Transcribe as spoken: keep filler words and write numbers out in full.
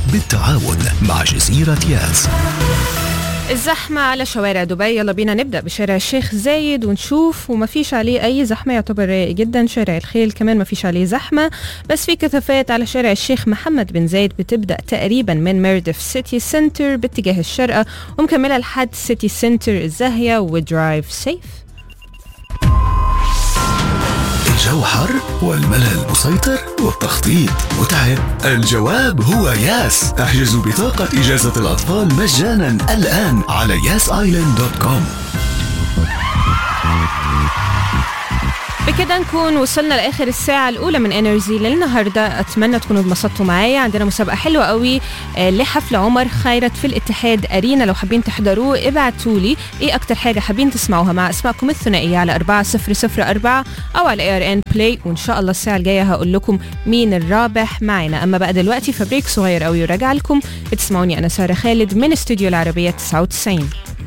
بالتعاون مع جزيرة ياس. الزحمة على شوارع دبي، يلا بينا نبدأ بشارع الشيخ زايد ونشوف، وما فيش عليه أي زحمة، يعتبر رايق جدا. شارع الخيل كمان ما فيش عليه زحمة، بس في كثافات على شارع الشيخ محمد بن زايد بتبدأ تقريبا من ميردف سيتي سنتر باتجاه الشرقة ومكملة لحد سيتي سنتر الزاهية ودرايف سيف. الجو حر والملل مسيطر والتخطيط متعب؟ الجواب هو ياس. احجزوا بطاقة إجازة الأطفال مجانا الآن على ياس آيلاند دوت كوم. بكده نكون وصلنا لآخر الساعة الأولى من إنرجي للنهاردة. أتمنى تكونوا اتبسطتوا معايا. عندنا مسابقة حلوة قوي لحفل عمر خيرت في الاتحاد أرينا، لو حابين تحضروه ابعتولي إيه أكتر حاجة حابين تسمعوها مع أسماءكم الثنائية على أربعة صفر صفر أربعة أو على إيه آر إن بلاي، وإن شاء الله الساعة الجاية هقول لكم مين الرابح معنا. أما بقى دلوقتي فبريك صغير قوي وراجع لكم. بتسمعوني أنا سارة خالد من استوديو العربية تسعة وتسعين.